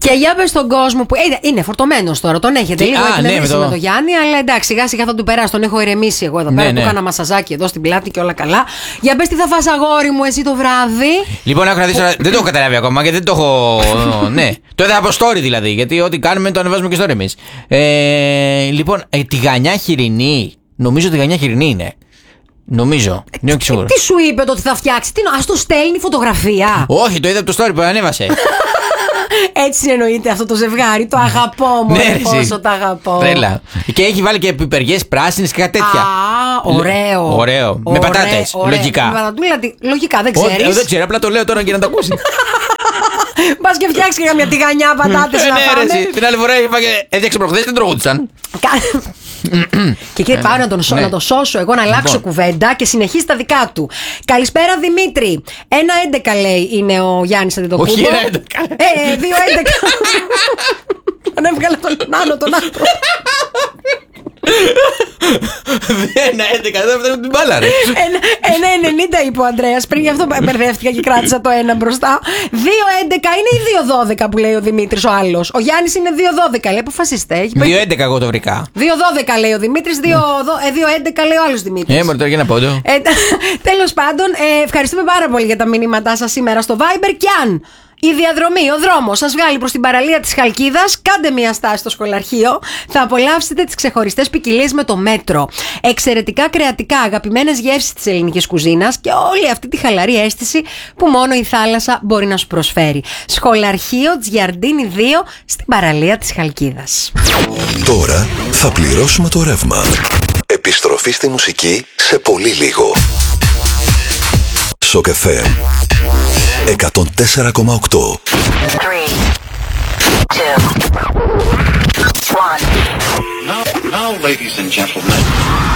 Και για πες στον κόσμο που είναι φορτωμένος τώρα, τον έχετε λίγο εκνευρίσει με το Γιάννη, αλλά εντάξει, σιγά σιγά θα του περάσει, τον έχω ηρεμήσει εγώ εδώ πέρα. Του έκανα μασαζάκι εδώ στην πλάτη και όλα καλά. Για πες τι θα φας, αγόρι μου, εσύ το βράδυ. Λοιπόν, έχω να δεις, δεν το έχω καταλάβει ακόμα γιατί δεν το έχω. Ναι, το είδα από story δηλαδή, γιατί ό,τι κάνουμε το ανεβάζουμε και story εμείς. Λοιπόν, τη γανιά χοιρινή, νομίζω ότι γανιά χοιρινή είναι. Νομίζω. Τι σου είπε το ότι θα φτιάξει, ας το στέλνει φωτογραφία. Όχι, το είδα από το story που ανέβασε. Έτσι εννοείται αυτό το ζευγάρι. Το αγαπώ, μωρέ, πόσο το αγαπώ. Τρέλα. Και έχει βάλει και πιπεριές πράσινες και κάτι τέτοια. Ωραίο. Με πατάτες. Λογικά. Με πατατούλα, λογικά, δεν ξέρεις. Δεν ξέρω, απλά το λέω τώρα για να το ακούσει. Πας και φτιάξει και καμιά τηγανιά πατάτες να φάμε. Την άλλη φορά έδιαξε προχθές, δεν τρώγονταν. Και κύριε, πάω να το σώσω εγώ, να αλλάξω κουβέντα και συνεχίσει τα δικά του. Καλησπέρα, Δημήτρη. 1-11 λέει είναι ο Γιάννης Αντιτοκούμπο. Όχι 1-11. 2-11. Τον έβγαλε τον άλλο, τον άντρο. 1-11, δεν έφτανε την μπάλα, ρε. 1-90 είπε ο Ανδρέας. Πριν γι' αυτό μπερδεύτηκα και κράτησα το 1 μπροστά. 2-11 είναι ή 2-12 που λέει ο Δημήτρης ο άλλος. Ο Γιάννης είναι 2-12, λέει. Αποφασίστε. 2-11 εγώ το βρήκα. 2-12 λέει ο Δημήτρης, 2-11 λέει ο άλλος Δημήτρης. Μωρέ, τώρα για να πω το. Τέλος πάντων, ευχαριστούμε πάρα πολύ για τα μηνύματά σας σήμερα στο Viber. Και αν η διαδρομή, ο δρόμος σας βγάλει προς την παραλία της Χαλκίδας, κάντε μια στάση στο σχολαρχείο. Θα απολαύσετε τις ξεχωριστές ποικιλίες με το μέτρο. Εξαιρετικά κρεατικά, αγαπημένες γεύσεις της ελληνικής κουζίνας και όλη αυτή τη χαλαρή αίσθηση που μόνο η θάλασσα μπορεί να σου προσφέρει. Σχολαρχείο Τζιαρντίνι 2 στην παραλία της Χαλκίδας. Τώρα θα πληρώσουμε το ρεύμα. Επιστροφή στη μουσική σε πολύ λίγο. Σοκ FM 104,8. 3, 2, 1. Now, ladies and gentlemen.